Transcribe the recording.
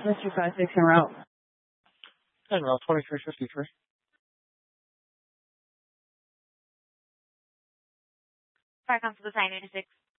Mr. 56 en route. En route 2353. Fire Constable Sign 86.